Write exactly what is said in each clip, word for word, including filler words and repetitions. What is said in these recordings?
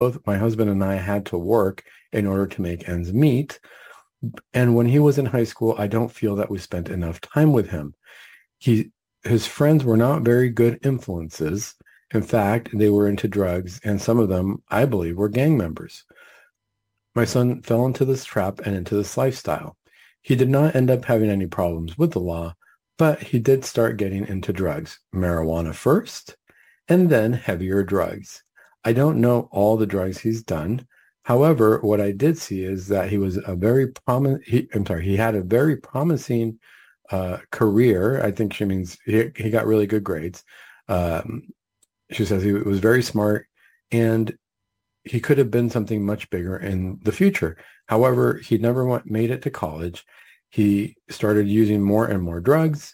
both my husband and I had to work in order to make ends meet. And when he was in high school, I don't feel that we spent enough time with him. He, his friends were not very good influences. In fact, they were into drugs, and some of them, I believe, were gang members. My son fell into this trap and into this lifestyle. He did not end up having any problems with the law, but he did start getting into drugs, marijuana first, and then heavier drugs. I don't know all the drugs he's done. However, what I did see is that he was a very prominent, I'm sorry, he had a very promising uh, career. I think she means he, he got really good grades. Um, she says he was very smart and he could have been something much bigger in the future. However, he never went, made it to college. He started using more and more drugs.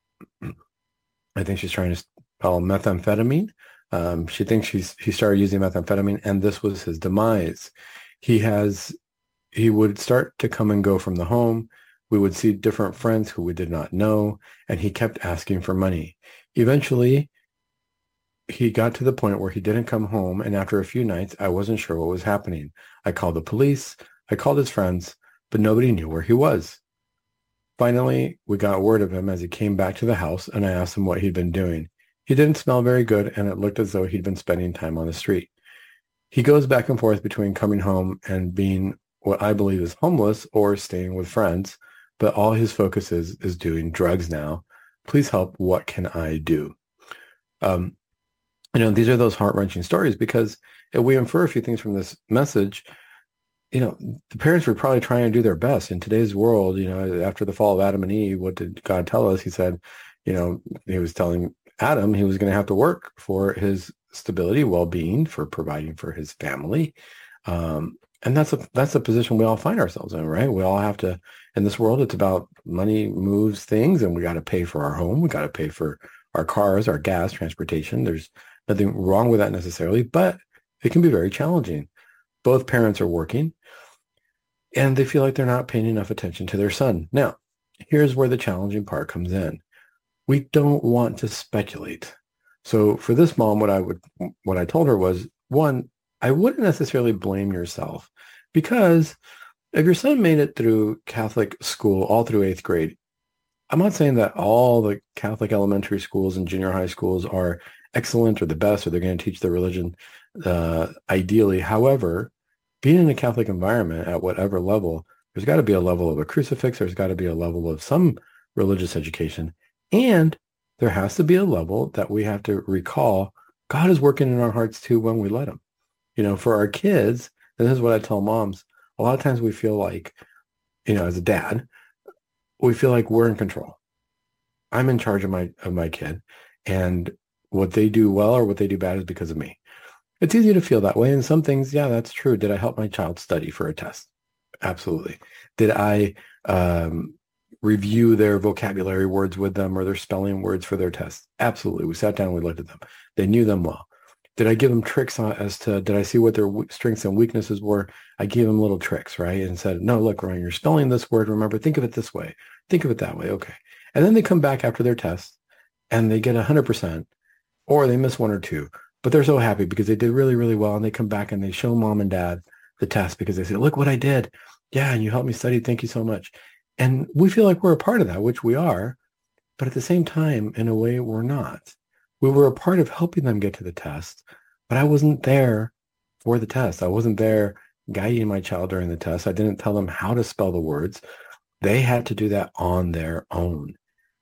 I think she's trying to spell methamphetamine. Um, she thinks she's he started using methamphetamine, and this was his demise. He has he would start to come and go from the home. We would see different friends who we did not know, and he kept asking for money. Eventually, he got to the point where he didn't come home, and after a few nights, I wasn't sure what was happening. I called the police, I called his friends, but nobody knew where he was. Finally, we got word of him as he came back to the house, and I asked him what he'd been doing. He didn't smell very good, and it looked as though he'd been spending time on the street. He goes back and forth between coming home and being what I believe is homeless or staying with friends, but all his focus is is doing drugs now. Please help. What can I do? Um, you know, these are those heart-wrenching stories because if we infer a few things from this message, you know, the parents were probably trying to do their best in today's world. You know, after the fall of Adam and Eve, what did God tell us? He said, you know, he was telling Adam he was going to have to work for his stability, well-being, for providing for his family. Um, and that's a that's a position we all find ourselves in, right? We all have to, in this world, it's about money moves things, and we got to pay for our home. We got to pay for our cars, our gas, transportation. There's nothing wrong with that necessarily, but it can be very challenging. Both parents are working, and they feel like they're not paying enough attention to their son. Now, here's where the challenging part comes in. We don't want to speculate. So for this mom, what I would, what I told her was, one, I wouldn't necessarily blame yourself because if your son made it through Catholic school all through eighth grade, I'm not saying that all the Catholic elementary schools and junior high schools are excellent or the best, or they're going to teach their religion uh, ideally. However, being in a Catholic environment at whatever level, there's got to be a level of a crucifix. There's got to be a level of some religious education. And there has to be a level that we have to recall God is working in our hearts too when we let him. You know, for our kids, and this is what I tell moms, a lot of times we feel like, you know, as a dad, we feel like we're in control. I'm in charge of my of my kid, and what they do well or what they do bad is because of me. It's easy to feel that way. And some things, yeah, that's true. Did I help my child study for a test? Absolutely. Did I um, review their vocabulary words with them or their spelling words for their tests? Absolutely. We sat down and we looked at them. They knew them well. Did I give them tricks on, as to, did I see what their w- strengths and weaknesses were? I gave them little tricks, right? And said, no, look, Ryan, you're spelling this word. Remember, think of it this way. Think of it that way. Okay. And then they come back after their test and they get one hundred percent or they miss one or two. But they're so happy because they did really, really well. And they come back and they show mom and dad the test because they say, look what I did. Yeah, and you helped me study. Thank you so much. And we feel like we're a part of that, which we are. But at the same time, in a way, we're not. We were a part of helping them get to the test, but I wasn't there for the test. I wasn't there guiding my child during the test. I didn't tell them how to spell the words. They had to do that on their own.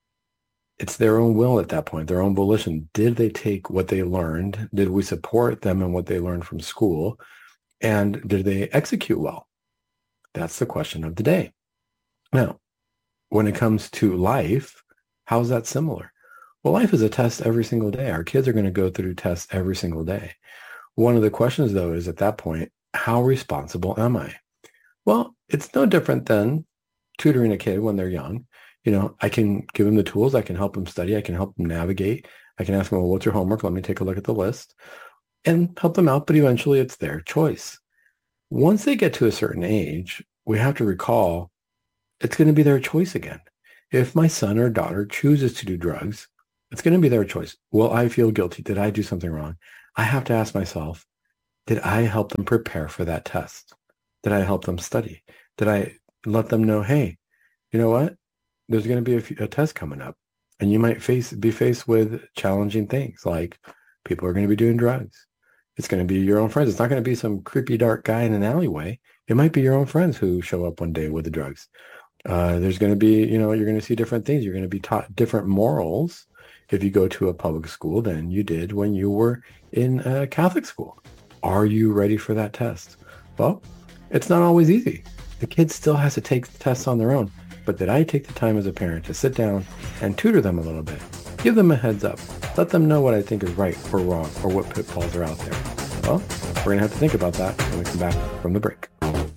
It's their own will at that point, their own volition. Did they take what they learned? Did we support them in what they learned from school? And did they execute well? That's the question of the day. Now, when it comes to life, how's that similar? Well, life is a test every single day. Our kids are going to go through tests every single day. One of the questions, though, is at that point, how responsible am I? Well, it's no different than tutoring a kid when they're young. You know, I can give them the tools. I can help them study. I can help them navigate. I can ask them, well, what's your homework? Let me take a look at the list and help them out. But eventually it's their choice. Once they get to a certain age, we have to recall it's going to be their choice again. If my son or daughter chooses to do drugs, it's going to be their choice. Will I feel guilty? Did I do something wrong? I have to ask myself, Did I help them prepare for that test? Did I help them study? Did I let them know, hey, you know what? There's going to be a, few, a test coming up, and you might face be faced with challenging things like people are going to be doing drugs. It's going to be your own friends. It's not going to be some creepy, dark guy in an alleyway. It might be your own friends who show up one day with the drugs. Uh, there's going to be, you know, you're going to see different things. You're going to be taught different morals if you go to a public school than you did when you were in a Catholic school. Are you ready for that test? Well, it's not always easy. The kid still has to take the tests on their own. But did I take the time as a parent to sit down and tutor them a little bit? Give them a heads up. Let them know what I think is right or wrong or what pitfalls are out there. Well, we're going to have to think about that when we come back from the break.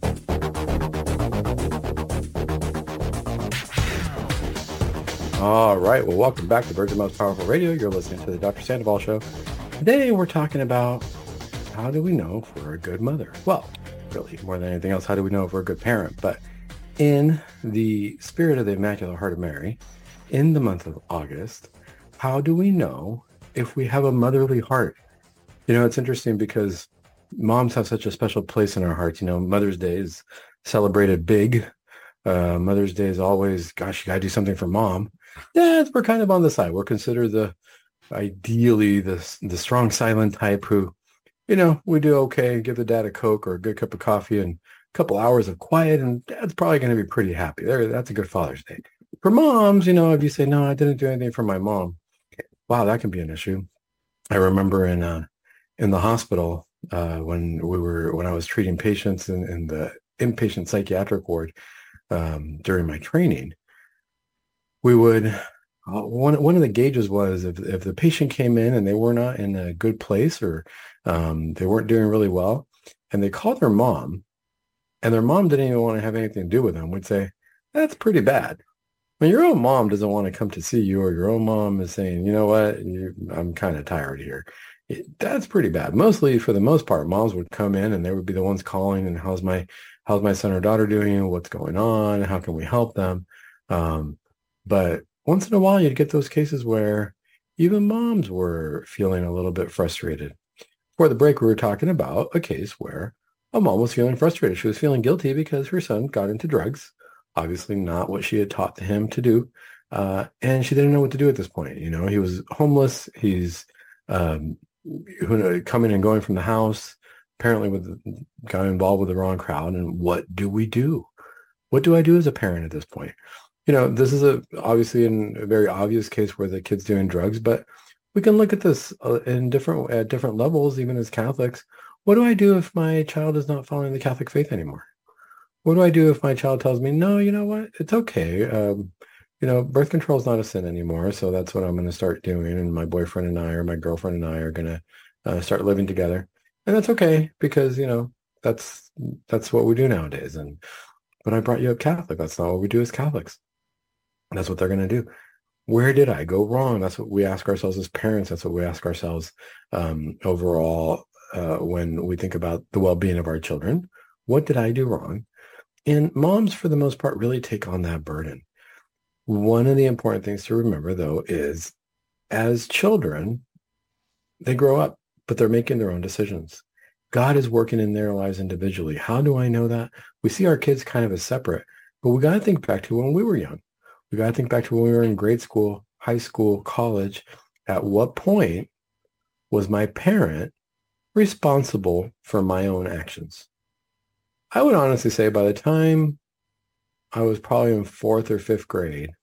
All right. Well, welcome back to Birds of Most Powerful Radio. You're listening to the Doctor Sandoval Show. Today, we're talking about how do we know if we're a good mother? Well, really, more than anything else, how do we know if we're a good parent? But in the spirit of the Immaculate Heart of Mary, in the month of August, how do we know if we have a motherly heart? You know, it's interesting because moms have such a special place in our hearts. You know, Mother's Day is celebrated big. Uh, Mother's Day is always, gosh, you got to do something for mom. Yeah, we're kind of on the side. We're considered the, ideally, the, the strong, silent type who, you know, we do okay, give the dad a Coke or a good cup of coffee and a couple hours of quiet, and dad's probably going to be pretty happy. There, that's a good Father's Day. For moms, you know, if you say, no, I didn't do anything for my mom, wow, that can be an issue. I remember in uh, in the hospital uh, when we were when I was treating patients in, in the inpatient psychiatric ward um, during my training, we would uh, one one of the gauges was if if the patient came in and they were not in a good place or um, they weren't doing really well, and they called their mom, and their mom didn't even want to have anything to do with them, we'd say, that's pretty bad. When your own mom doesn't want to come to see you, or your own mom is saying, you know what, you, I'm kind of tired here, it, that's pretty bad. Mostly, for the most part, moms would come in and they would be the ones calling, and how's my how's my son or daughter doing? What's going on? How can we help them? Um, but once in a while, you'd get those cases where even moms were feeling a little bit frustrated. For the break, we were talking about a case where a mom was feeling frustrated. She was feeling guilty because her son got into drugs. Obviously not what she had taught him to do. Uh, and she didn't know what to do at this point. You know, he was homeless. He's um, coming and going from the house, apparently with got involved with the wrong crowd. And what do we do? What do I do as a parent at this point? You know, this is a obviously in a very obvious case where the kid's doing drugs, but we can look at this uh, in different at different levels, even as Catholics. What do I do if my child is not following the Catholic faith anymore? What do I do if my child tells me, no, you know what, it's okay. Um, you know, birth control is not a sin anymore. So that's what I'm going to start doing. And my boyfriend and I, or my girlfriend and I are going to uh, start living together. And that's okay because, you know, that's, that's what we do nowadays. And, but I brought you up Catholic. That's not what we do as Catholics. That's what they're going to do. Where did I go wrong? That's what we ask ourselves as parents. That's what we ask ourselves um, overall uh, when we think about the well-being of our children. What did I do wrong? And moms, for the most part, really take on that burden. One of the important things to remember, though, is as children, they grow up, but they're making their own decisions. God is working in their lives individually. How do I know that? We see our kids kind of as separate, but we got to think back to when we were young. We got to think back to when we were in grade school, high school, college. At what point was my parent responsible for my own actions? I would honestly say by the time I was probably in fourth or fifth grade,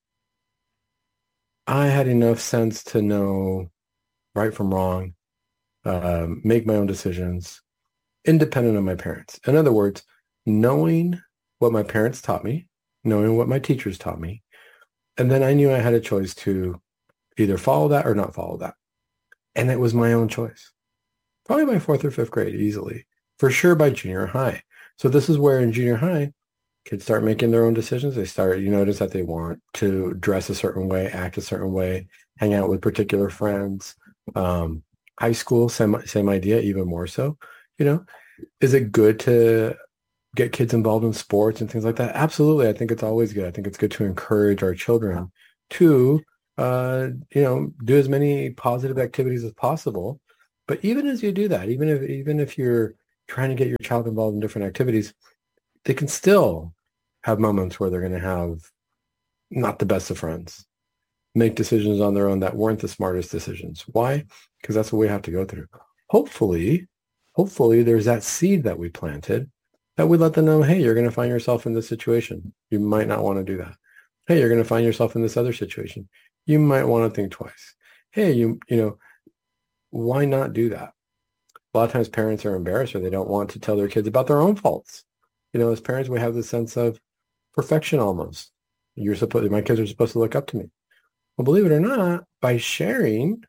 I had enough sense to know right from wrong, um, make my own decisions, independent of my parents. In other words, knowing what my parents taught me, knowing what my teachers taught me, and then I knew I had a choice to either follow that or not follow that. And it was my own choice. Probably by fourth or fifth grade, easily. For sure by junior high. So this is where in junior high, kids start making their own decisions. They start, you notice that they want to dress a certain way, act a certain way, hang out with particular friends. Um, high school, same, same idea, even more so. You know, is it good to get kids involved in sports and things like that? Absolutely. I think it's always good. I think it's good to encourage our children to, uh, you know, do as many positive activities as possible. But even as you do that, even if even if you're trying to get your child involved in different activities, they can still have moments where they're going to have not the best of friends, make decisions on their own that weren't the smartest decisions. Why? Because that's what we have to go through. Hopefully, hopefully there's that seed that we planted that we let them know, hey, you're going to find yourself in this situation. You might not want to do that. Hey, you're going to find yourself in this other situation. You might want to think twice. Hey, you, you know, why not do that? A lot of times parents are embarrassed or they don't want to tell their kids about their own faults. You know, as parents, we have this sense of perfection almost. You're supposed, my kids are supposed to look up to me. Well, believe it or not, by sharing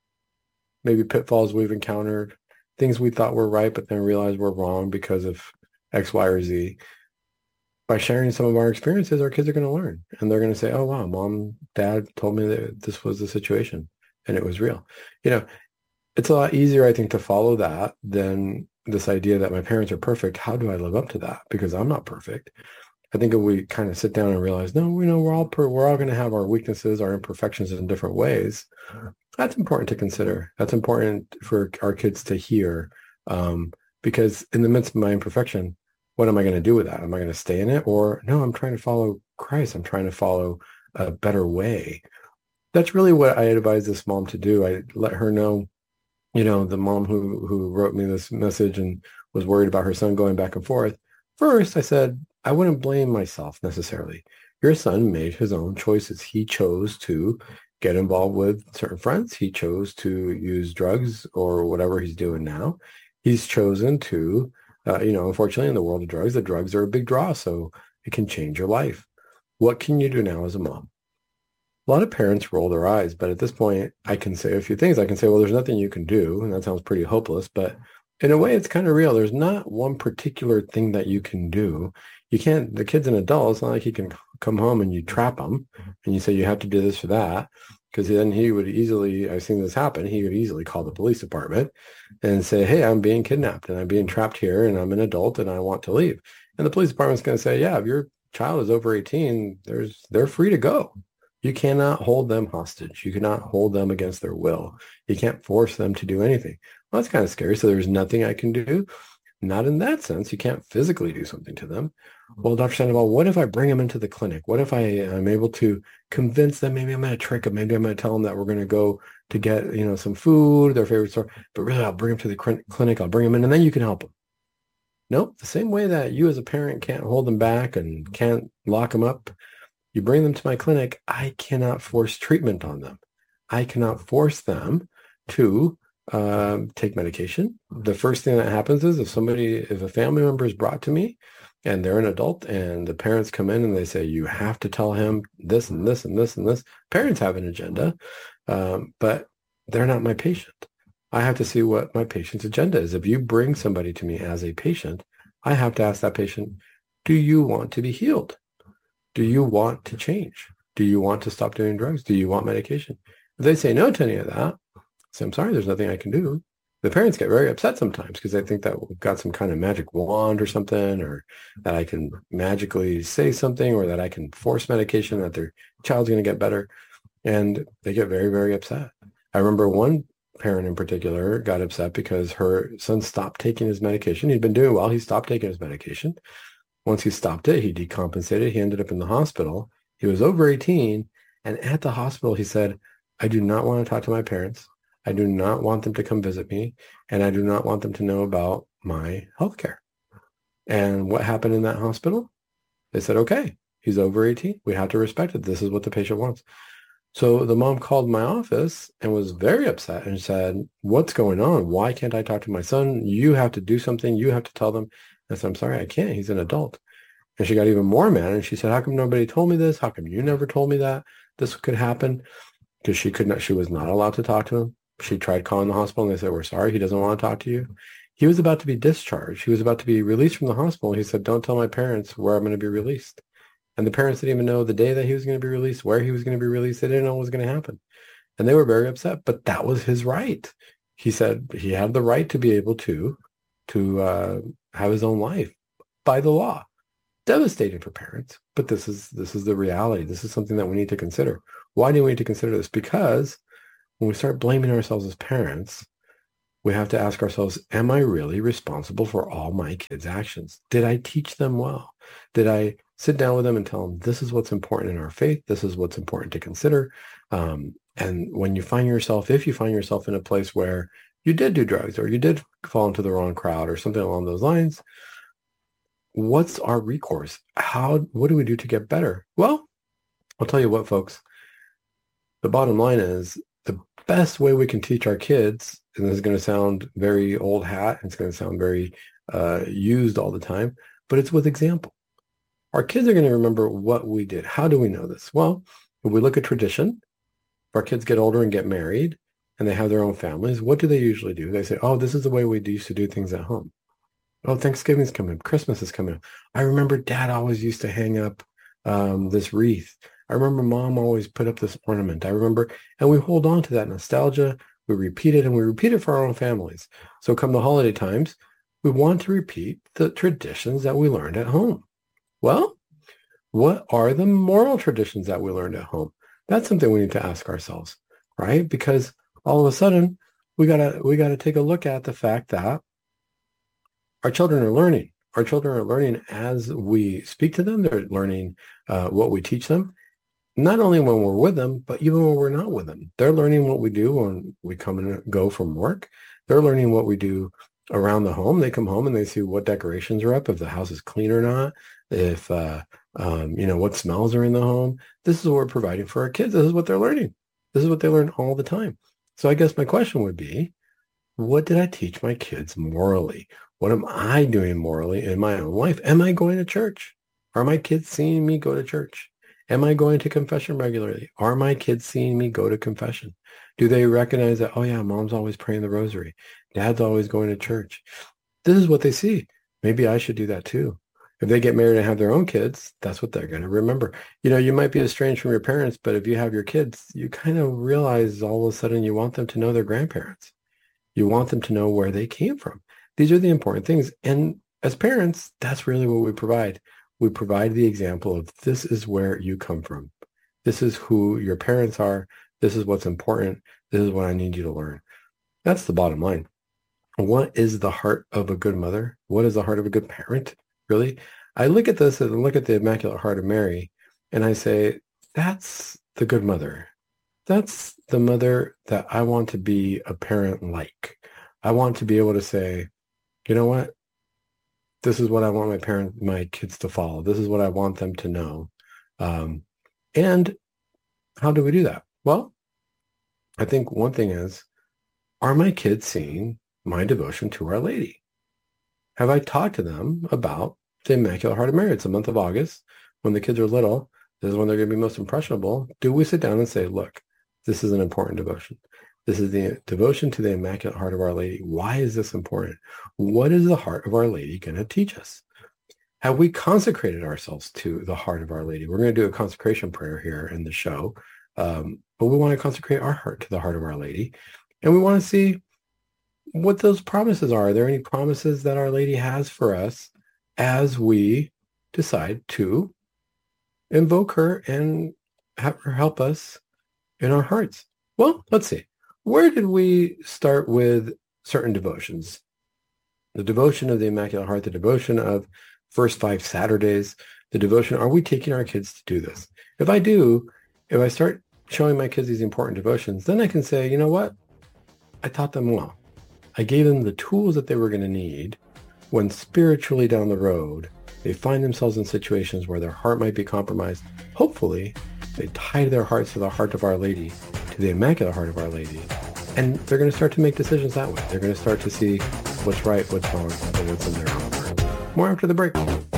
maybe pitfalls we've encountered, things we thought were right, but then realized were wrong because of X, Y, or Z, by sharing some of our experiences, our kids are going to learn. And they're going to say, oh, wow, mom, dad told me that this was the situation and it was real. You know, it's a lot easier, I think, to follow that than this idea that my parents are perfect. How do I live up to that? Because I'm not perfect. I think if we kind of sit down and realize, no, you know, we're all per, we're all going to have our weaknesses, our imperfections in different ways. That's important to consider. That's important for our kids to hear, um, because in the midst of my imperfection, what am I going to do with that? Am I going to stay in it? Or no, I'm trying to follow Christ. I'm trying to follow a better way. That's really what I advise this mom to do. I let her know, you know, the mom who who wrote me this message and was worried about her son going back and forth. First, I said, I wouldn't blame myself necessarily. Your son made his own choices. He chose to get involved with certain friends. He chose to use drugs or whatever he's doing now. He's chosen to, uh, you know, unfortunately in the world of drugs, the drugs are a big draw, so it can change your life. What can you do now as a mom? A lot of parents roll their eyes, but at this point, I can say a few things. I can say, well, there's nothing you can do, and that sounds pretty hopeless, but in a way, it's kind of real. There's not one particular thing that you can do. You can't, the kid's an adult. It's not like he can come home and you trap him and you say, you have to do this for that. Because then he would easily, I've seen this happen, he would easily call the police department and say, hey, I'm being kidnapped and I'm being trapped here and I'm an adult and I want to leave. And the police department's going to say, yeah, if your child is over eighteen, there's they're free to go. You cannot hold them hostage. You cannot hold them against their will. You can't force them to do anything. Well, that's kind of scary. So there's nothing I can do. Not in that sense. You can't physically do something to them. Well, Doctor Sandoval, what if I bring them into the clinic? What if I am able to convince them? Maybe I'm going to trick them. Maybe I'm going to tell them that we're going to go to get, you know, some food, their favorite store. But really, I'll bring them to the clinic. I'll bring them in, and then you can help them. Nope. The same way that you as a parent can't hold them back and can't lock them up, you bring them to my clinic, I cannot force treatment on them. I cannot force them to um, take medication. The first thing that happens is if somebody, if a family member is brought to me and they're an adult and the parents come in and they say, you have to tell him this and this and this and this. Parents have an agenda, um, but they're not my patient. I have to see what my patient's agenda is. If you bring somebody to me as a patient, I have to ask that patient, do you want to be healed? Do you want to change? Do you want to stop doing drugs? Do you want medication? If they say no to any of that, say, I'm sorry, there's nothing I can do. The parents get very upset sometimes because they think that we've got some kind of magic wand or something, or that I can magically say something, or that I can force medication, that their child's going to get better. And they get very, very upset. I remember one parent in particular got upset because her son stopped taking his medication. He'd been doing well. He stopped taking his medication. Once he stopped it, he decompensated. He ended up in the hospital. He was over eighteen. And at the hospital, he said, I do not want to talk to my parents. I do not want them to come visit me. And I do not want them to know about my health care. And what happened in that hospital? They said, okay, he's over eighteen. We have to respect it. This is what the patient wants. So the mom called my office and was very upset and said, what's going on? Why can't I talk to my son? You have to do something. You have to tell them. I said, I'm sorry, I can't. He's an adult. And she got even more mad. And she said, how come nobody told me this? How come you never told me that this could happen? Because she could not, she was not allowed to talk to him. She tried calling the hospital and they said, we're sorry, he doesn't want to talk to you. He was about to be discharged. He was about to be released from the hospital. He said, don't tell my parents where I'm going to be released. And the parents didn't even know the day that he was going to be released, where he was going to be released. They didn't know what was going to happen. And they were very upset, but that was his right. He said he had the right to be able to, to uh, have his own life by the law. Devastating for parents, but this is, this is the reality. This is something that we need to consider. Why do we need to consider this? Because when we start blaming ourselves as parents, we have to ask ourselves, am I really responsible for all my kids' actions? Did I teach them well? Did I sit down with them and tell them, this is what's important in our faith. This is what's important to consider. Um, and when you find yourself, if you find yourself in a place where you did do drugs or you did fall into the wrong crowd or something along those lines, what's our recourse? How, what do we do to get better? Well, I'll tell you what, folks, the bottom line is the best way we can teach our kids, and this is going to sound very old hat, and it's going to sound very uh, used all the time, but it's with example. Our kids are going to remember what we did. How do we know this? Well, if we look at tradition, if our kids get older and get married and they have their own families, what do they usually do? They say, oh, this is the way we used to do things at home. Oh, Thanksgiving's coming. Christmas is coming. I remember Dad always used to hang up um, this wreath. I remember Mom always put up this ornament. I remember, and we hold on to that nostalgia. We repeat it, and we repeat it for our own families. So come the holiday times, we want to repeat the traditions that we learned at home. Well, what are the moral traditions that we learned at home? That's something we need to ask ourselves, right? Because all of a sudden, we gotta we gotta take a look at the fact that our children are learning. Our children are learning as we speak to them. They're learning uh, what we teach them, not only when we're with them, but even when we're not with them. They're learning what we do when we come and go from work. They're learning what we do around the home. They come home and they see what decorations are up, if the house is clean or not, if, uh, um, you know, what smells are in the home. This is what we're providing for our kids. This is what they're learning. This is what they learn all the time. So I guess my question would be, what did I teach my kids morally? What am I doing morally in my own life? Am I going to church? Are my kids seeing me go to church? Am I going to confession regularly? Are my kids seeing me go to confession? Do they recognize that, oh yeah, Mom's always praying the rosary. Dad's always going to church. This is what they see. Maybe I should do that too. If they get married and have their own kids, that's what they're going to remember. You know, you might be estranged from your parents, but if you have your kids, you kind of realize all of a sudden you want them to know their grandparents. You want them to know where they came from. These are the important things. And as parents, that's really what we provide. We provide the example of this is where you come from. This is who your parents are. This is what's important. This is what I need you to learn. That's the bottom line. What is the heart of a good mother? What is the heart of a good parent? Really? I look at this and look at the Immaculate Heart of Mary, and I say, that's the good mother. That's the mother that I want to be a parent like. I want to be able to say, you know what? This is what I want my parent, my kids to follow. This is what I want them to know. Um, and how do we do that? Well, I think one thing is, are my kids seeing my devotion to Our Lady? Have I talked to them about the Immaculate Heart of Mary? It's the month of August. When the kids are little, this is when they're going to be most impressionable. Do we sit down and say, look, this is an important devotion. This is the devotion to the Immaculate Heart of Our Lady. Why is this important? What is the heart of Our Lady going to teach us? Have we consecrated ourselves to the heart of Our Lady? We're going to do a consecration prayer here in the show, um, but we want to consecrate our heart to the heart of Our Lady, and we want to see what those promises are. Are there any promises that Our Lady has for us as we decide to invoke her and have her help us in our hearts? Well, let's see. Where did we start with certain devotions? The devotion of the Immaculate Heart, the devotion of first five Saturdays, the devotion, are we taking our kids to do this? If I do, if I start showing my kids these important devotions, then I can say, you know what? I taught them well. I gave them the tools that they were going to need when spiritually down the road, they find themselves in situations where their heart might be compromised. Hopefully, they tie their hearts to the heart of Our Lady, to the Immaculate Heart of Our Lady, and they're going to start to make decisions that way. They're going to start to see what's right, what's wrong, and what's in their own heart. More after the break.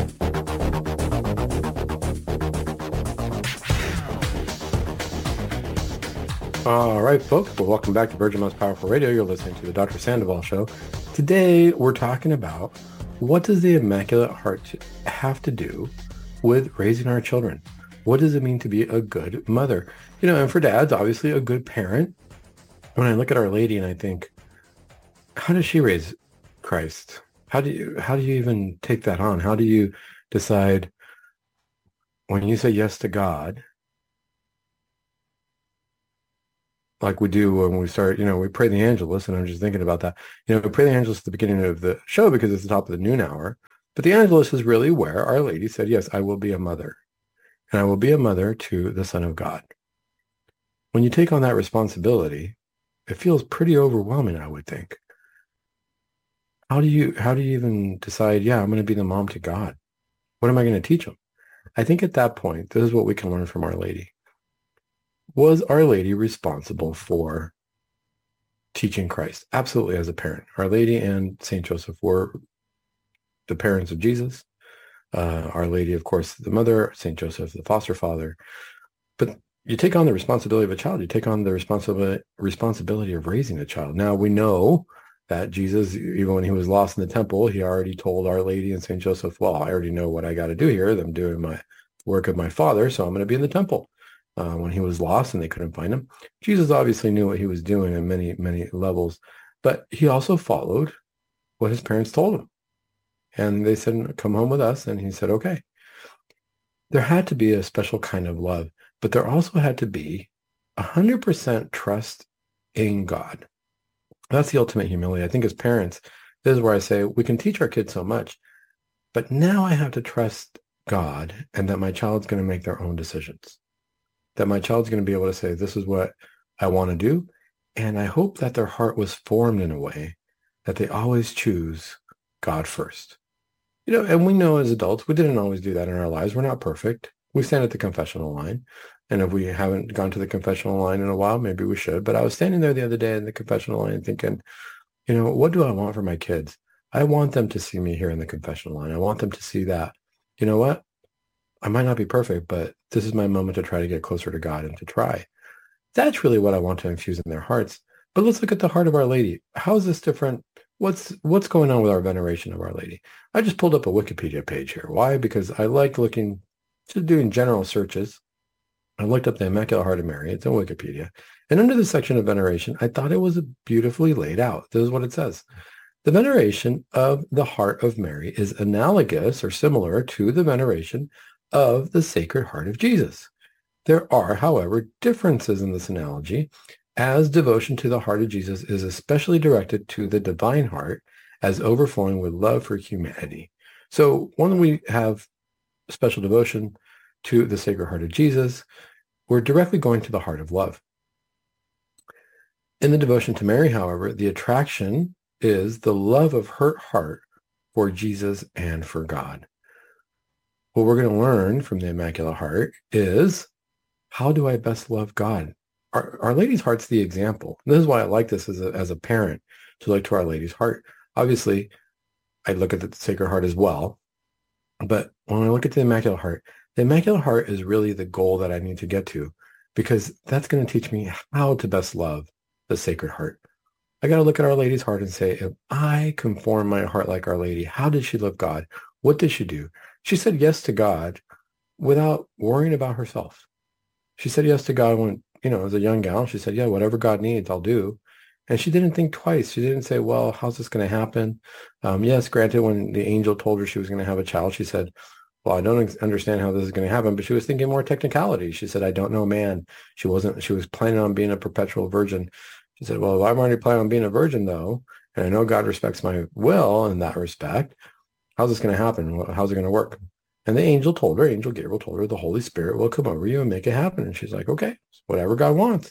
All right, folks. Well, welcome back to Virgin Most Powerful Radio. You're listening to the Doctor Sandoval Show. Today, we're talking about what does the Immaculate Heart have to do with raising our children? What does it mean to be a good mother? You know, and for dads, obviously a good parent. When I look at Our Lady and I think, how does she raise Christ? How do you, how do you even take that on? How do you decide when you say yes to God, like we do when we start, you know, we pray the Angelus, and I'm just thinking about that. You know, we pray the Angelus at the beginning of the show because it's the top of the noon hour. But the Angelus is really where Our Lady said, yes, I will be a mother, and I will be a mother to the Son of God. When you take on that responsibility, it feels pretty overwhelming, I would think. How do you, how do you even decide, yeah, I'm going to be the mom to God? What am I going to teach them? I think at that point, this is what we can learn from Our Lady. Was Our Lady responsible for teaching Christ? Absolutely, as a parent. Our Lady and Saint Joseph were the parents of Jesus. Uh, Our Lady, of course, the mother, Saint Joseph, the foster father. But you take on the responsibility of a child. You take on the responsibility responsibility of raising a child. Now, we know that Jesus, even when he was lost in the temple, he already told Our Lady and Saint Joseph, well, I already know what I got to do here. I'm doing my work of my Father, so I'm going to be in the temple. Uh, when he was lost and they couldn't find him, Jesus obviously knew what he was doing in many, many levels, but he also followed what his parents told him. And they said, come home with us. And he said, okay. There had to be a special kind of love, but there also had to be one hundred percent trust in God. That's the ultimate humility. I think as parents, this is where I say we can teach our kids so much, but now I have to trust God and that my child's going to make their own decisions, that my child's going to be able to say, this is what I want to do. And I hope that their heart was formed in a way that they always choose God first. You know, and we know as adults, we didn't always do that in our lives. We're not perfect. We stand at the confessional line. And if we haven't gone to the confessional line in a while, maybe we should. But I was standing there the other day in the confessional line thinking, you know, what do I want for my kids? I want them to see me here in the confessional line. I want them to see that, you know what? I might not be perfect, but this is my moment to try to get closer to God and to try. That's really what I want to infuse in their hearts. But let's look at the heart of Our Lady. How is this different? What's what's going on with our veneration of Our Lady? I just pulled up a Wikipedia page here. Why? Because I like looking, just doing general searches. I looked up the Immaculate Heart of Mary. It's in Wikipedia. And under the section of veneration, I thought it was beautifully laid out. This is what it says. The veneration of the Heart of Mary is analogous or similar to the veneration of the Sacred Heart of Jesus. There are, however, differences in this analogy, as devotion to the heart of Jesus is especially directed to the divine heart as overflowing with love for humanity. So when we have special devotion to the Sacred Heart of Jesus, we're directly going to the heart of love. In the devotion to Mary, however, the attraction is the love of her heart for Jesus and for God. What we're going to learn from the Immaculate Heart is, how do I best love God? Our, Our Lady's Heart's the example. This is why I like this as a, as a parent, to look to Our Lady's Heart. Obviously, I look at the Sacred Heart as well. But when I look at the Immaculate Heart, the Immaculate Heart is really the goal that I need to get to, because that's going to teach me how to best love the Sacred Heart. I got to look at Our Lady's Heart and say, if I conform my heart like Our Lady, how did she love God? What did she do? She said yes to God without worrying about herself. She said yes to God when, you know, as a young gal, she said, yeah, whatever God needs, I'll do. And she didn't think twice. She didn't say, well, how's this going to happen? Um, yes, granted, when the angel told her she was going to have a child, she said, well, I don't understand how this is going to happen. But she was thinking more technicality. She said, I don't know, man. She wasn't, she was planning on being a perpetual virgin. She said, well, if I'm already planning on being a virgin, though, and I know God respects my will in that respect, how's this going to happen? How's it going to work? And the angel told her, Angel Gabriel told her, the Holy Spirit will come over you and make it happen. And she's like, okay, whatever God wants.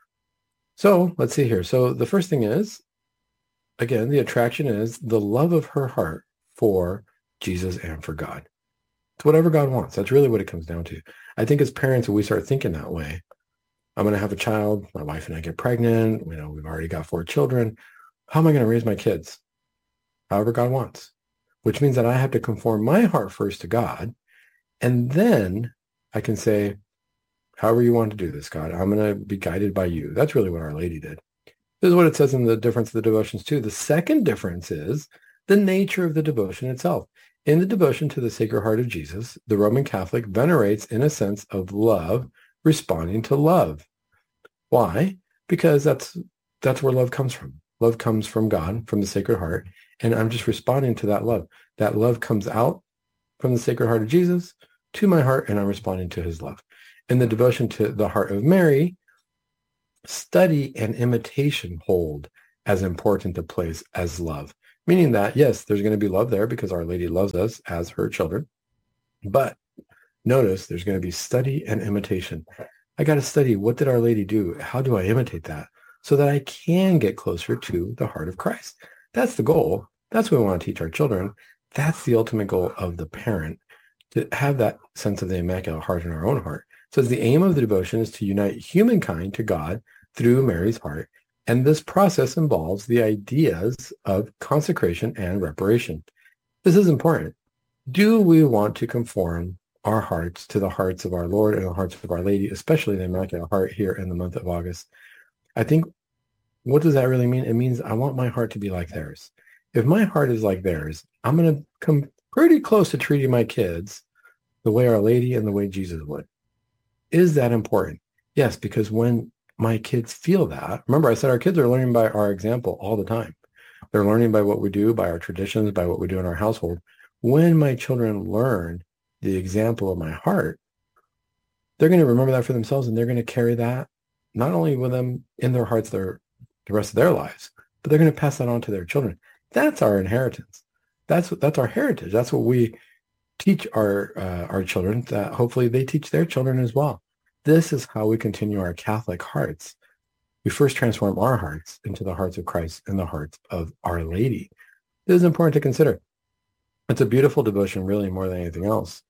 So let's see here. So the first thing is, again, the attraction is the love of her heart for Jesus and for God. It's whatever God wants. That's really what it comes down to. I think as parents, when we start thinking that way, I'm going to have a child, my wife and I get pregnant, you know, we've already got four children. How am I going to raise my kids? However God wants. Which means that I have to conform my heart first to God. And then I can say, however you want to do this, God, I'm going to be guided by you. That's really what Our Lady did. This is what it says in the difference of the devotions too. The second difference is the nature of the devotion itself. In the devotion to the Sacred Heart of Jesus, the Roman Catholic venerates in a sense of love, responding to love. Why? Because that's that's where love comes from. Love comes from God, from the Sacred Heart, and I'm just responding to that love. That love comes out from the Sacred Heart of Jesus to my heart, and I'm responding to his love. In the devotion to the Heart of Mary, study and imitation hold as important a place as love. Meaning that, yes, there's going to be love there because Our Lady loves us as her children. But notice there's going to be study and imitation. I got to study, what did Our Lady do? How do I imitate that so that I can get closer to the heart of Christ? That's the goal. That's what we want to teach our children. That's the ultimate goal of the parent, to have that sense of the Immaculate Heart in our own heart. So the aim of the devotion is to unite humankind to God through Mary's heart. And this process involves the ideas of consecration and reparation. This is important. Do we want to conform our hearts to the hearts of our Lord and the hearts of Our Lady, especially the Immaculate Heart here in the month of August? I think, what does that really mean? It means I want my heart to be like theirs. If my heart is like theirs, I'm going to come pretty close to treating my kids the way Our Lady and the way Jesus would. Is that important? Yes, because when my kids feel that, remember I said our kids are learning by our example all the time. They're learning by what we do, by our traditions, by what we do in our household. When my children learn the example of my heart, they're going to remember that for themselves, and they're going to carry that not only with them in their hearts their, the rest of their lives, but they're going to pass that on to their children. That's our inheritance. That's that's our heritage. That's what we teach our uh, our children, that hopefully they teach their children as well. This is how we continue our Catholic hearts. We first transform our hearts into the hearts of Christ and the hearts of Our Lady. This is important to consider. It's a beautiful devotion, really, more than anything else.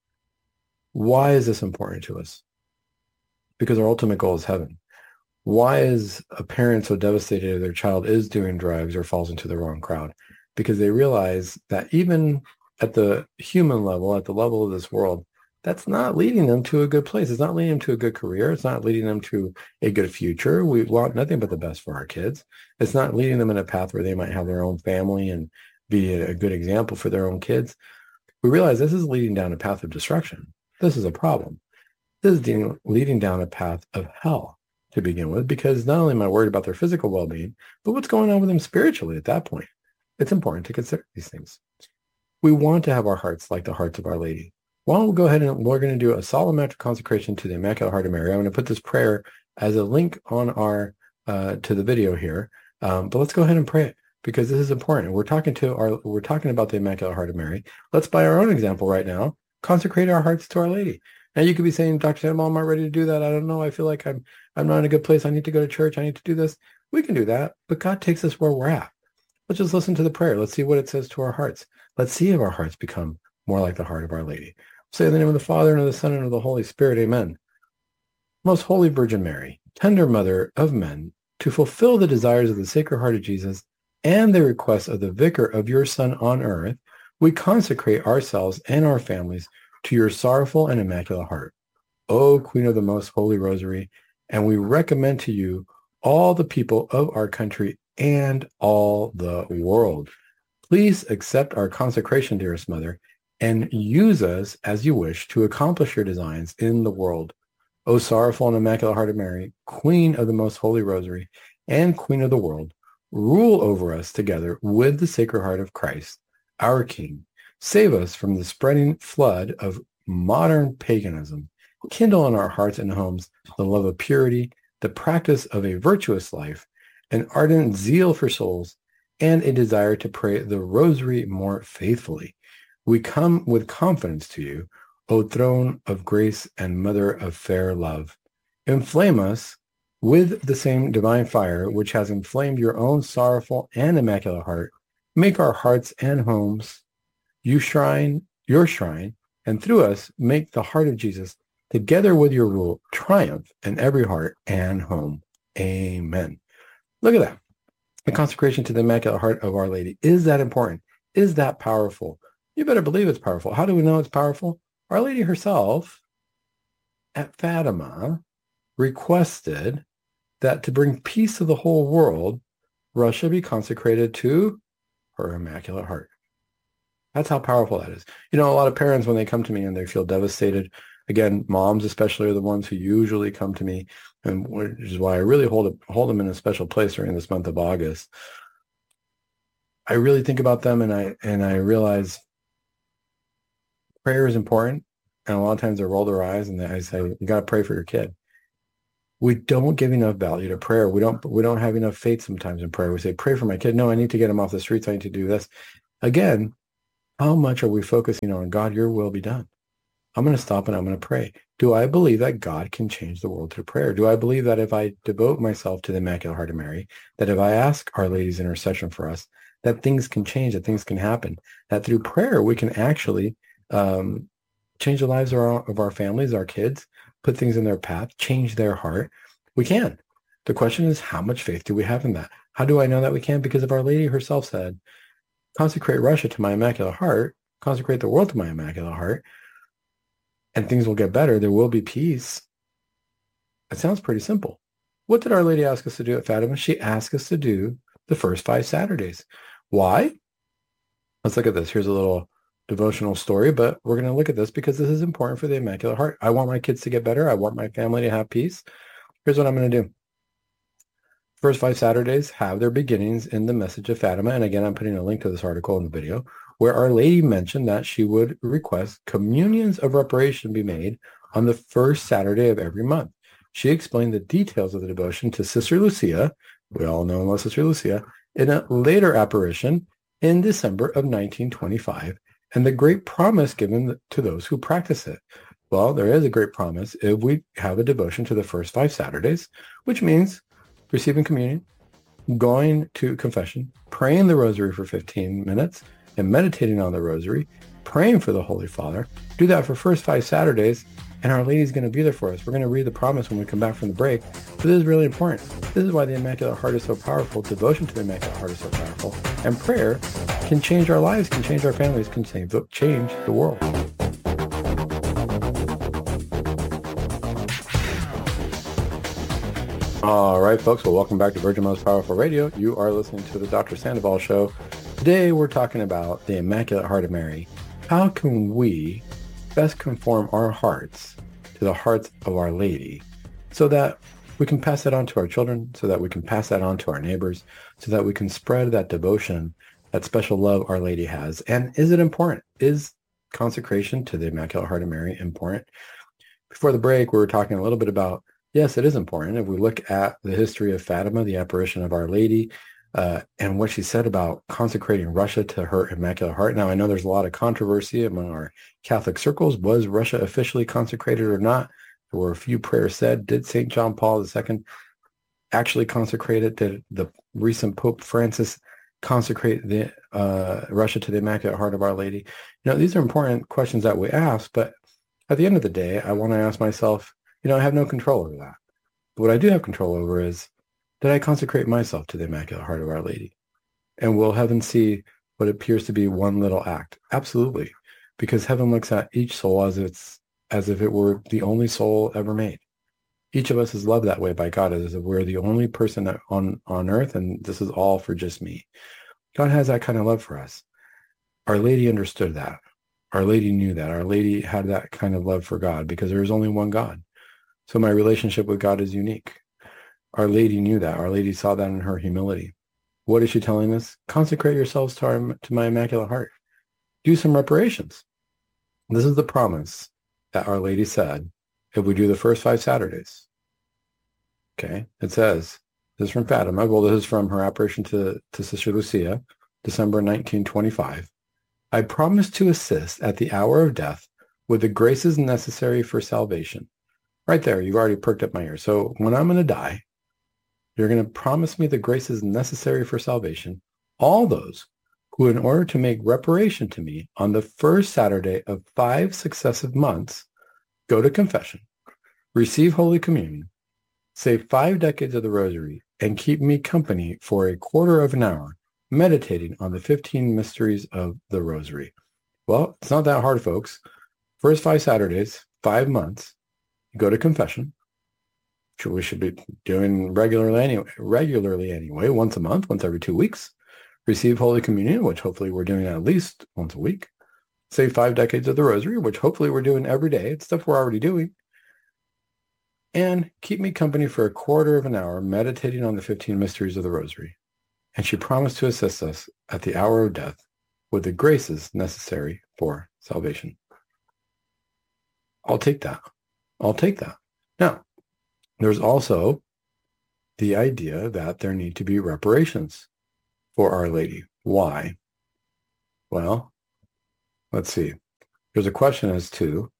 Why is this important to us? Because our ultimate goal is heaven. Why is a parent so devastated if their child is doing drugs or falls into the wrong crowd? Because they realize that even at the human level, at the level of this world, that's not leading them to a good place. It's not leading them to a good career. It's not leading them to a good future. We want nothing but the best for our kids. It's not leading them in a path where they might have their own family and be a good example for their own kids. We realize this is leading down a path of destruction. This is a problem. This is leading down a path of hell to begin with, because not only am I worried about their physical well-being, but what's going on with them spiritually at that point. It's important to consider these things. We want to have our hearts like the hearts of Our Lady. Well, we'll go ahead and we're going to do a solemn act of consecration to the Immaculate Heart of Mary. I'm going to put this prayer as a link on our uh, to the video here, um, but let's go ahead and pray it, because this is important. We're talking to our we're talking about the Immaculate Heart of Mary. Let's, by our own example right now, consecrate our hearts to Our Lady. Now, you could be saying, Doctor Samuel, I'm not ready to do that. I don't know. I feel like I'm I'm not in a good place. I need to go to church. I need to do this. We can do that, but God takes us where we're at. Let's just listen to the prayer. Let's see what it says to our hearts. Let's see if our hearts become more like the heart of Our Lady. Say in the name of the Father, and of the Son, and of the Holy Spirit. Amen. Most Holy Virgin Mary, tender Mother of men, to fulfill the desires of the Sacred Heart of Jesus and the requests of the Vicar of your Son on earth, we consecrate ourselves and our families to your sorrowful and immaculate heart, O Queen of the Most Holy Rosary, and we recommend to you all the people of our country and all the world. Please accept our consecration, dearest Mother, and use us as you wish to accomplish your designs in the world. O sorrowful and immaculate Heart of Mary, Queen of the Most Holy Rosary, and Queen of the world, rule over us together with the Sacred Heart of Christ, our King. Save us from the spreading flood of modern paganism. Kindle in our hearts and homes the love of purity, the practice of a virtuous life, an ardent zeal for souls, and a desire to pray the rosary more faithfully. We come with confidence to you, O throne of grace and mother of fair love. Inflame us with the same divine fire which has inflamed your own sorrowful and immaculate heart. Make our hearts and homes you shrine, your shrine, and through us make the heart of Jesus, together with your rule, triumph in every heart and home. Amen. Look at that. The consecration to the Immaculate Heart of Our Lady. Is that important? Is that powerful? You better believe it's powerful. How do we know it's powerful? Our Lady herself at Fatima requested that to bring peace to the whole world, Russia be consecrated to her Immaculate Heart. That's how powerful that is. You know, a lot of parents, when they come to me and they feel devastated, again, moms especially are the ones who usually come to me, and which is why I really hold it, hold them in a special place during this month of August. I really think about them, and I and I realize prayer is important, and a lot of times they roll their eyes and I say, you got to pray for your kid. We don't give enough value to prayer. We don't we don't have enough faith sometimes in prayer. We say, pray for my kid. No, I need to get him off the streets. I need to do this. Again, how much are we focusing on God, your will be done? I'm going to stop and I'm going to pray. Do I believe that God can change the world through prayer? Do I believe that if I devote myself to the Immaculate Heart of Mary, that if I ask Our Lady's intercession for us, that things can change, that things can happen, that through prayer we can actually um, change the lives of our, of our families, our kids, put things in their path, change their heart? We can. The question is, how much faith do we have in that? How do I know that we can? Because if Our Lady herself said, consecrate Russia to my Immaculate Heart, consecrate the world to my Immaculate Heart, and things will get better, there will be peace. It sounds pretty simple. What did Our Lady ask us to do at Fatima? She asked us to do the first five Saturdays. Why? Let's look at this. Here's a little devotional story, but we're going to look at this because this is important for the Immaculate Heart. I want my kids to get better. I want my family to have peace. Here's what I'm going to do. First five Saturdays have their beginnings in the Message of Fatima. And again, I'm putting a link to this article in the video, where Our Lady mentioned that she would request communions of reparation be made on the first Saturday of every month. She explained the details of the devotion to Sister Lucia, we all know and love Sister Lucia, in a later apparition in December of nineteen twenty-five, and the great promise given to those who practice it. Well, there is a great promise if we have a devotion to the first five Saturdays, which means receiving communion, going to confession, praying the rosary for fifteen minutes, and meditating on the rosary, praying for the Holy Father. Do that for first five Saturdays, and Our Lady's going to be there for us. We're going to read the promise when we come back from the break. But this is really important. This is why the Immaculate Heart is so powerful. Devotion to the Immaculate Heart is so powerful. And prayer can change our lives, can change our families, can change the world. All right, folks. Well, welcome back to Virgin Most Powerful Radio. You are listening to the Doctor Sandoval Show. Today, we're talking about the Immaculate Heart of Mary. How can we best conform our hearts to the hearts of Our Lady so that we can pass that on to our children, so that we can pass that on to our neighbors, so that we can spread that devotion, that special love Our Lady has? And is it important? Is consecration to the Immaculate Heart of Mary important? Before the break, we were talking a little bit about, yes, it is important. If we look at the history of Fatima, the apparition of Our Lady, uh, and what she said about consecrating Russia to her Immaculate Heart. Now, I know there's a lot of controversy among our Catholic circles. Was Russia officially consecrated or not? There were a few prayers said. Did Saint John Paul the Second actually consecrate it? Did the recent Pope Francis consecrate the uh, Russia to the Immaculate Heart of Our Lady? You know, these are important questions that we ask, but at the end of the day, I want to ask myself, you know, I have no control over that. But what I do have control over is, did I consecrate myself to the Immaculate Heart of Our Lady? And will heaven see what appears to be one little act? Absolutely. Because heaven looks at each soul as it's as if it were the only soul ever made. Each of us is loved that way by God, as if we're the only person on, on earth, and this is all for just me. God has that kind of love for us. Our Lady understood that. Our Lady knew that. Our Lady had that kind of love for God because there is only one God. So my relationship with God is unique. Our Lady knew that. Our Lady saw that in her humility. What is she telling us? Consecrate yourselves to, our, to my Immaculate Heart. Do some reparations. This is the promise that Our Lady said if we do the first five Saturdays. Okay, it says, this is from Fatima. Well, this is from her apparition to, to Sister Lucia, December nineteen twenty-five. I promise to assist at the hour of death with the graces necessary for salvation. Right there, you've already perked up my ears. So when I'm going to die, you're going to promise me the graces necessary for salvation, all those who, in order to make reparation to me on the first Saturday of five successive months, go to confession, receive Holy Communion, say five decades of the Rosary, and keep me company for a quarter of an hour, meditating on the fifteen mysteries of the Rosary. Well, it's not that hard, folks. First five Saturdays, five months, go to confession, which we should be doing regularly anyway, regularly anyway, once a month, once every two weeks. Receive Holy Communion, which hopefully we're doing at least once a week. Say five decades of the Rosary, which hopefully we're doing every day. It's stuff we're already doing. And keep me company for a quarter of an hour, meditating on the fifteen mysteries of the Rosary. And she promised to assist us at the hour of death with the graces necessary for salvation. I'll take that. I'll take that. Now, There's also the idea that there need to be reparations for Our Lady. Why? Well, let's see. There's a question as to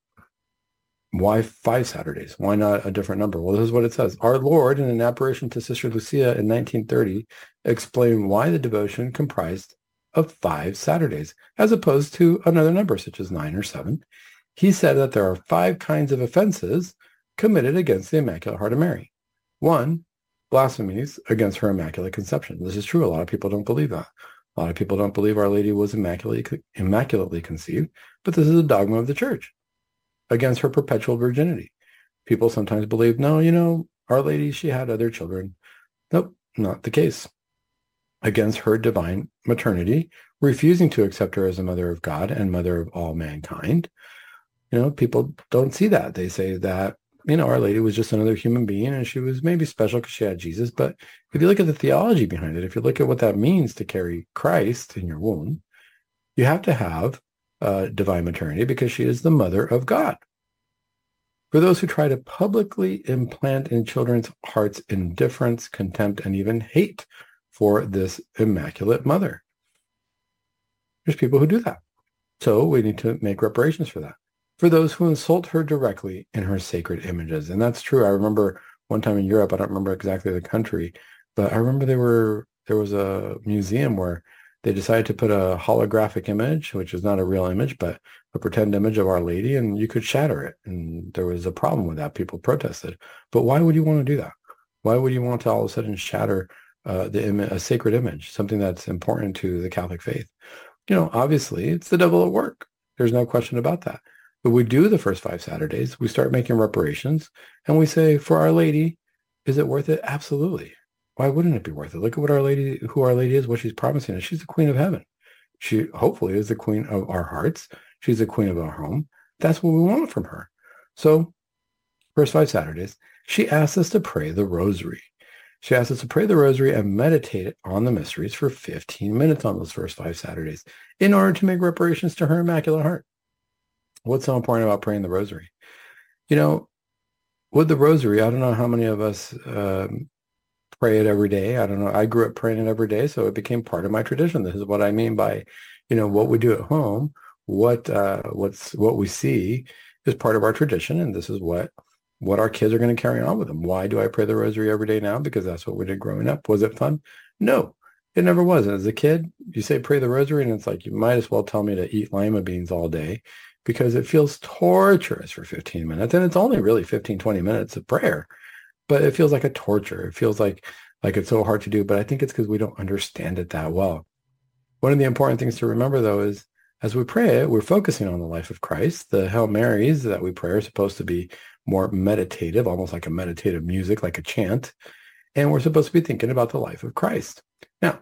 why five Saturdays? Why not a different number? Well, this is what it says. Our Lord, in an apparition to Sister Lucia in nineteen thirty, explained why the devotion comprised of five Saturdays, as opposed to another number, such as nine or seven. He said that there are five kinds of offenses committed against the Immaculate Heart of Mary. One, blasphemies against her Immaculate Conception. This is true. A lot of people don't believe that. A lot of people don't believe Our Lady was immaculately, immaculately conceived, but this is a dogma of the Church against her perpetual virginity. People sometimes believe, no, you know, Our Lady, she had other children. Nope, not the case. Against her divine maternity, refusing to accept her as a mother of God and mother of all mankind. You know, people don't see that. They say that, you know, Our Lady was just another human being and she was maybe special because she had Jesus. But if you look at the theology behind it, if you look at what that means to carry Christ in your womb, you have to have uh, divine maternity because she is the mother of God. For those who try to publicly implant in children's hearts indifference, contempt, and even hate for this immaculate mother, there's people who do that. So we need to make reparations for that. For those who insult her directly in her sacred images. And that's true. I remember one time in Europe, I don't remember exactly the country, but I remember they were there was a museum where they decided to put a holographic image, which is not a real image, but a pretend image of Our Lady, and you could shatter it. And there was a problem with that. People protested. But why would you want to do that? Why would you want to all of a sudden shatter uh, the Im- a sacred image, something that's important to the Catholic faith? You know, obviously, it's the devil at work. There's no question about that. But we do the first five Saturdays, we start making reparations, and we say, for Our Lady, is it worth it? Absolutely. Why wouldn't it be worth it? Look at what Our Lady, who Our Lady is, what she's promising us. She's the Queen of Heaven. She hopefully is the Queen of our hearts. She's the Queen of our home. That's what we want from her. So, first five Saturdays, she asks us to pray the Rosary. She asks us to pray the Rosary and meditate on the mysteries for fifteen minutes on those first five Saturdays in order to make reparations to her Immaculate Heart. What's so important about praying the Rosary? You know, with the Rosary, I don't know how many of us um, pray it every day. I don't know. I grew up praying it every day, so it became part of my tradition. This is what I mean by, you know, what we do at home, what uh, what's what we see is part of our tradition, and this is what what our kids are going to carry on with them. Why do I pray the Rosary every day now? Because that's what we did growing up. Was it fun? No, it never was. As a kid, you say pray the Rosary, and it's like you might as well tell me to eat lima beans all day, because it feels torturous for fifteen minutes. And it's only really fifteen, twenty minutes of prayer, but it feels like a torture. It feels like, like it's so hard to do, but I think it's because we don't understand it that well. One of the important things to remember, though, is as we pray it, we're focusing on the life of Christ. The Hail Marys that we pray are supposed to be more meditative, almost like a meditative music, like a chant. And we're supposed to be thinking about the life of Christ. Now,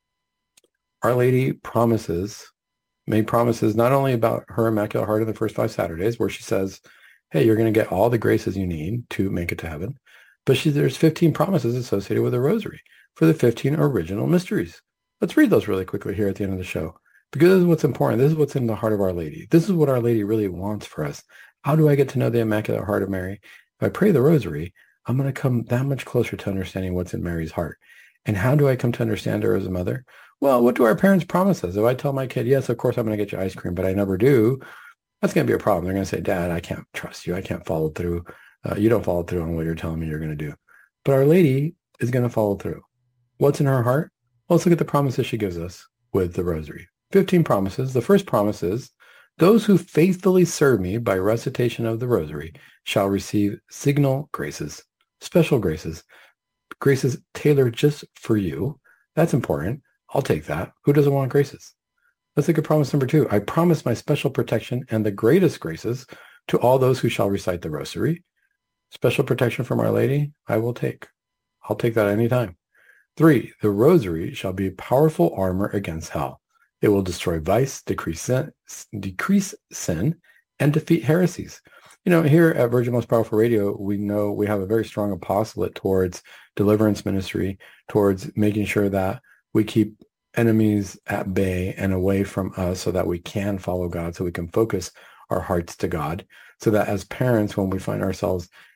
Our Lady promises made promises not only about her Immaculate Heart in the first five Saturdays, where she says, hey, you're going to get all the graces you need to make it to heaven, but she, there's fifteen promises associated with the Rosary for the fifteen original mysteries. Let's read those really quickly here at the end of the show, because this is what's important. This is what's in the heart of Our Lady. This is what Our Lady really wants for us. How do I get to know the Immaculate Heart of Mary? If I pray the Rosary, I'm going to come that much closer to understanding what's in Mary's heart. And how do I come to understand her as a mother? Well, what do our parents promise us? If I tell my kid, yes, of course, I'm going to get you ice cream, but I never do, that's going to be a problem. They're going to say, Dad, I can't trust you. I can't follow through. Uh, you don't follow through on what you're telling me you're going to do. But Our Lady is going to follow through. What's in her heart? Well, let's look at the promises she gives us with the Rosary. fifteen promises. The first promise is, those who faithfully serve me by recitation of the Rosary shall receive signal graces, special graces, graces tailored just for you. That's important. I'll take that. Who doesn't want graces? Let's look at promise number two. I promise my special protection and the greatest graces to all those who shall recite the Rosary. Special protection from Our Lady, I will take. I'll take that anytime. Three, the Rosary shall be powerful armor against hell. It will destroy vice, decrease sin, decrease sin, and defeat heresies. You know, here at Virgin Most Powerful Radio, we know we have a very strong apostolate towards deliverance ministry, towards making sure that we keep enemies at bay and away from us so that we can follow God, so we can focus our hearts to God, so that as parents, when we find ourselves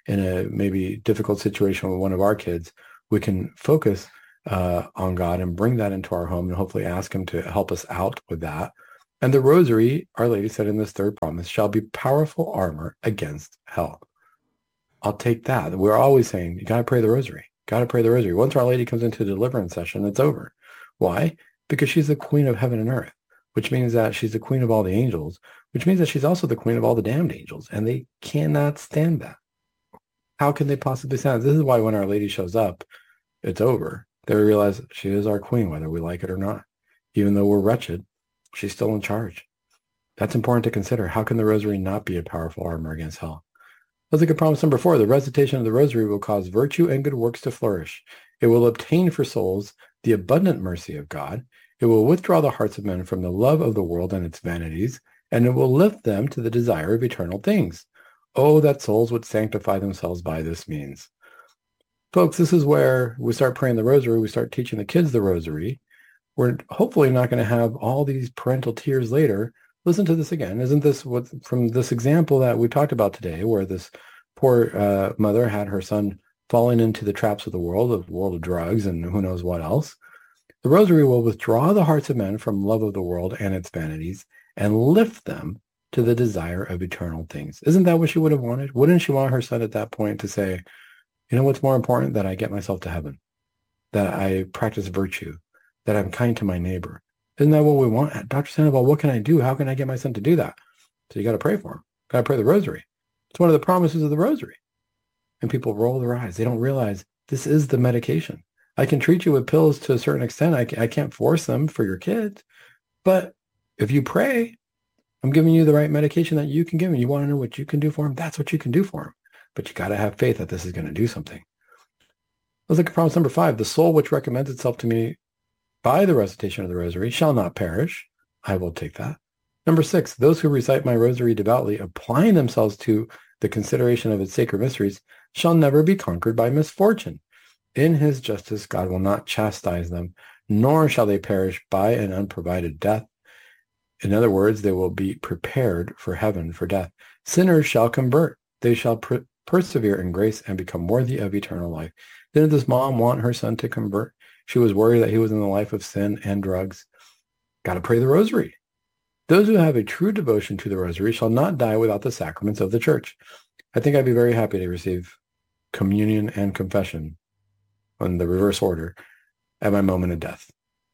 in a maybe difficult situation with one of our kids, we can focus uh, on God and bring that into our home and hopefully ask him to help us out with that. And the rosary, Our Lady said in this third promise, shall be powerful armor against hell. I'll take that. We're always saying, you got to pray the rosary. Got to pray the rosary. Once Our Lady comes into the deliverance session, it's over. Why? Because she's the queen of heaven and earth, which means that she's the queen of all the angels, which means that she's also the queen of all the damned angels, and they cannot stand that. How can they possibly stand it? This is why when Our Lady shows up, it's over. They realize she is our queen, whether we like it or not. Even though we're wretched, she's still in charge. That's important to consider. How can the rosary not be a powerful armor against hell? Let's look at promise number four. The recitation of the rosary will cause virtue and good works to flourish. It will obtain for souls the abundant mercy of God. It will withdraw the hearts of men from the love of the world and its vanities, and it will lift them to the desire of eternal things. Oh, that souls would sanctify themselves by this means. Folks, this is where we start praying the rosary. We start teaching the kids the rosary. We're hopefully not going to have all these parental tears later. Listen to this again. Isn't this what from this example that we talked about today, where this poor uh, mother had her son falling into the traps of the world, of the world of drugs and who knows what else? The rosary will withdraw the hearts of men from love of the world and its vanities and lift them to the desire of eternal things. Isn't that what she would have wanted? Wouldn't she want her son at that point to say, you know what's more important? That I get myself to heaven, that I practice virtue, that I'm kind to my neighbor. Isn't that what we want? Doctor Sandoval, what can I do? How can I get my son to do that? So you got to pray for him. Got to pray the rosary. It's one of the promises of the rosary. And people roll their eyes. They don't realize this is the medication. I can treat you with pills to a certain extent. I, I can't force them for your kids. But if you pray, I'm giving you the right medication that you can give him. You want to know what you can do for him? That's what you can do for him. But you got to have faith that this is going to do something. Let's look at promise number five. The soul which recommends itself to me by the recitation of the rosary shall not perish. I will take that. Number six, those who recite my rosary devoutly, applying themselves to the consideration of its sacred mysteries, shall never be conquered by misfortune. In his justice, God will not chastise them, nor shall they perish by an unprovided death. In other words, they will be prepared for heaven, for death. Sinners shall convert. They shall per- persevere in grace and become worthy of eternal life. Didn't this mom want her son to convert? She was worried that he was in the life of sin and drugs. Got to pray the rosary. Those who have a true devotion to the rosary shall not die without the sacraments of the church. I think I'd be very happy to receive communion and confession on the reverse order at my moment of death.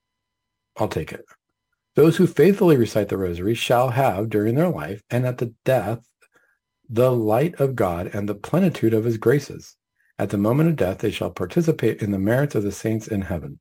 I'll take it. Those who faithfully recite the rosary shall have during their life and at the death the light of God and the plenitude of his graces. At the moment of death, they shall participate in the merits of the saints in heaven.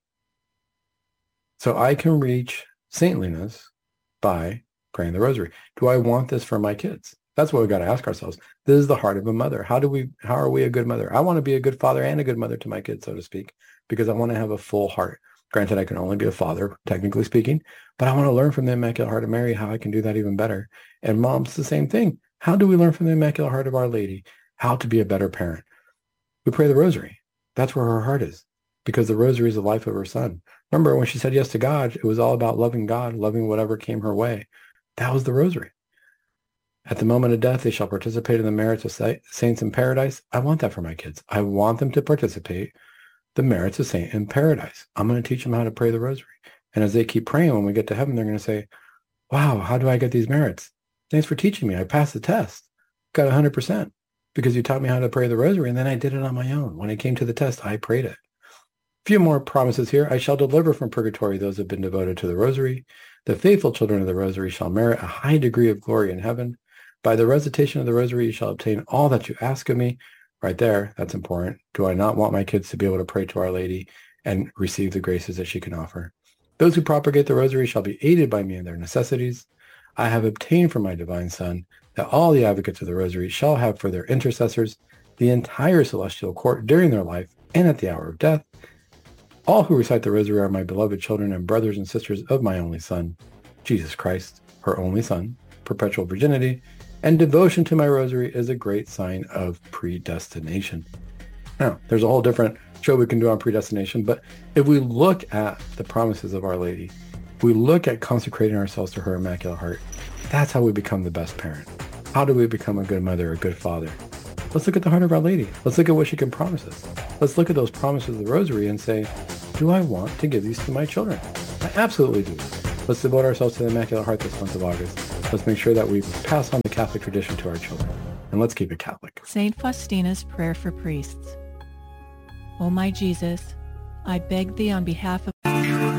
So I can reach saintliness by praying the rosary. Do I want this for my kids? That's what we've got to ask ourselves. This is the heart of a mother. How do we, how are we a good mother? I want to be a good father and a good mother to my kids, so to speak, because I want to have a full heart. Granted, I can only be a father, technically speaking, but I want to learn from the Immaculate Heart of Mary how I can do that even better. And moms, the same thing. How do we learn from the Immaculate Heart of Our Lady how to be a better parent? We pray the rosary. That's where her heart is, because the rosary is the life of her son. Remember, when she said yes to God, it was all about loving God, loving whatever came her way. That was the rosary. At the moment of death, they shall participate in the merits of saints in paradise. I want that for my kids. I want them to participate the merits of saint in paradise. I'm going to teach them how to pray the rosary. And as they keep praying, when we get to heaven, they're going to say, wow, how do I get these merits? Thanks for teaching me. I passed the test. Got one hundred percent. Because you taught me how to pray the rosary, and then I did it on my own. When it came to the test, I prayed it. A few more promises here. I shall deliver from purgatory those who have been devoted to the rosary. The faithful children of the rosary shall merit a high degree of glory in heaven. By the recitation of the rosary, you shall obtain all that you ask of me. Right there, that's important. Do I not want my kids to be able to pray to Our Lady and receive the graces that she can offer? Those who propagate the rosary shall be aided by me in their necessities. I have obtained from my divine Son that all the advocates of the rosary shall have for their intercessors the entire celestial court during their life and at the hour of death. All who recite the rosary are my beloved children and brothers and sisters of my only Son, Jesus Christ, her only Son, perpetual virginity, and devotion to my rosary is a great sign of predestination. Now, there's a whole different show we can do on predestination, but if we look at the promises of Our Lady, we look at consecrating ourselves to her Immaculate Heart, that's how we become the best parent. How do we become a good mother, a good father? Let's look at the heart of Our Lady. Let's look at what she can promise us. Let's look at those promises of the Rosary and say, do I want to give these to my children? I absolutely do. Let's devote ourselves to the Immaculate Heart this month of August. Let's make sure that we pass on the Catholic tradition to our children. And let's keep it Catholic. Saint Faustina's Prayer for Priests. O my Jesus, I beg thee on behalf of